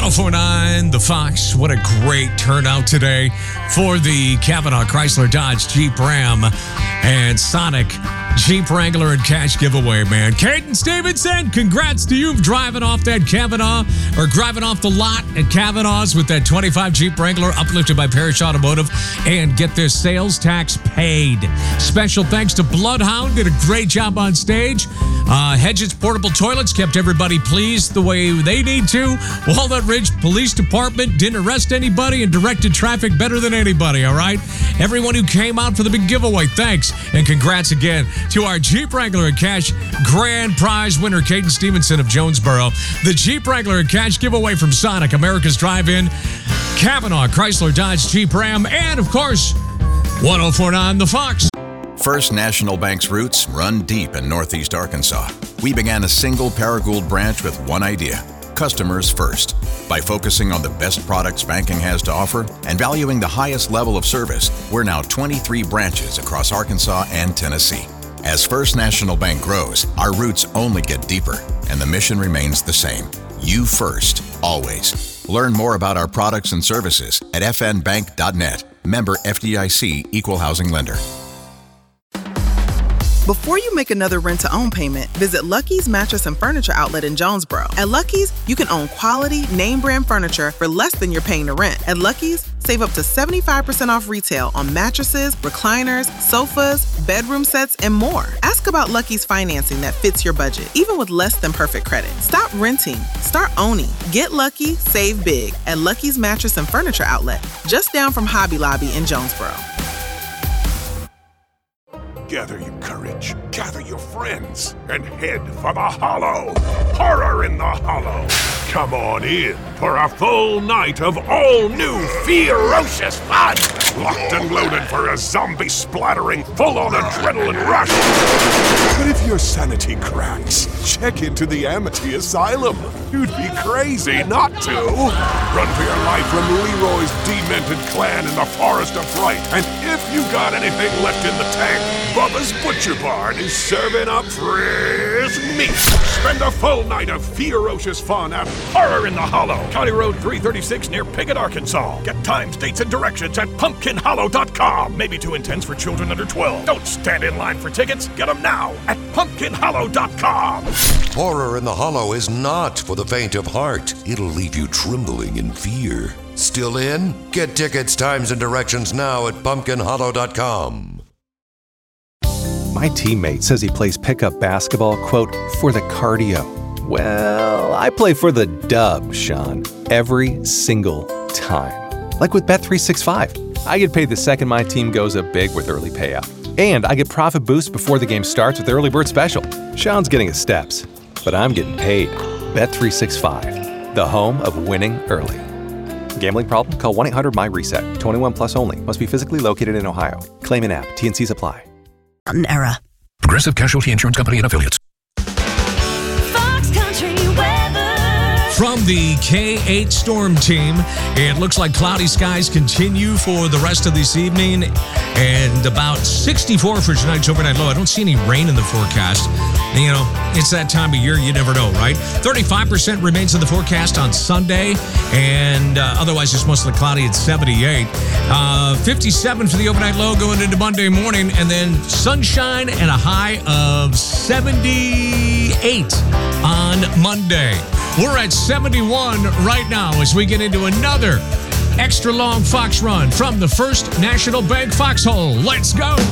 1049 The Fox. What a great turnout today for the Kavanaugh Chrysler Dodge Jeep Ram and Sonic Jeep Wrangler and cash giveaway, man. Caden Stevenson, congrats to you driving off that Kavanaugh or driving off the lot at Kavanaugh's with that 25 Jeep Wrangler uplifted by Parrish Automotive and get their sales tax paid. Special thanks to Bloodhound, did a great job on stage. Hedges Portable Toilets kept everybody pleased the way they need to. Walnut Ridge Police Department didn't arrest anybody and directed traffic better than anybody, all right? Everyone who came out for the big giveaway, thanks. And congrats again to our Jeep Wrangler and Cash grand prize winner, Caden Stevenson of Jonesboro. The Jeep Wrangler and Cash giveaway from Sonic, America's Drive-In, Kavanaugh Chrysler Dodge Jeep Ram, and, of course, 1049 The Fox. First National Bank's roots run deep in Northeast Arkansas. We began a single Paragould branch with one idea: customers first. By focusing on the best products banking has to offer and valuing the highest level of service, we're now 23 branches across Arkansas and Tennessee. As First National Bank grows, our roots only get deeper, and the mission remains the same: you first, always. Learn more about our products and services at fnbank.net. Member FDIC, Equal Housing Lender. Before you make another rent-to-own payment, visit Lucky's Mattress and Furniture Outlet in Jonesboro. At Lucky's, you can own quality, name-brand furniture for less than you're paying to rent. At Lucky's, save up to 75% off retail on mattresses, recliners, sofas, bedroom sets, and more. Ask about Lucky's financing that fits your budget, even with less than perfect credit. Stop renting. Start owning. Get lucky, save big at Lucky's Mattress and Furniture Outlet, just down from Hobby Lobby in Jonesboro. Gather your courage, gather your friends, and head for the Hollow. Horror in the Hollow. Come on in for a full night of all-new ferocious fun. Locked and loaded for a zombie-splattering, full-on adrenaline rush. But if your sanity cracks, check into the Amity Asylum. You'd be crazy not to. Run for your life from Leroy's demented clan in the Forest of Fright. And if you got anything left in the tank, Bubba's Butcher Barn is serving up fresh meat. Spend a full night of ferocious fun at Horror in the Hollow, County Road 336 near Piggott, Arkansas. Get times, dates, and directions at pumpkinhollow.com. Maybe too intense for children under 12. Don't stand in line for tickets. Get them now at pumpkinhollow.com. Horror in the Hollow is not for the faint of heart. It'll leave you trembling in fear. Still in? Get tickets, times, and directions now at pumpkinhollow.com. My teammate says he plays pickup basketball, quote, for the cardio. Well, I play for the dub, Sean, every single time. Like with Bet365. I get paid the second my team goes up big with early payout. And I get profit boost before the game starts with the early bird special. Sean's getting his steps, but I'm getting paid. Bet365, the home of winning early. Gambling problem? Call 1-800-MY-RESET. 21 plus only. Must be physically located in Ohio. Claim in app. T&Cs apply. An era. Progressive Casualty Insurance Company and Affiliates. Fox Country weather. From the K8 Storm Team, it looks like cloudy skies continue for the rest of this evening and about 64 for tonight's overnight low. I don't see any rain in the forecast. You know, it's that time of year, you never know, right? 35% remains in the forecast on Sunday, and otherwise it's mostly cloudy at 78. 57 for the overnight low going into Monday morning, and then sunshine and a high of 78 on Monday. We're at 71 right now as we get into another extra long Fox run from the First National Bank Foxhole. Let's go.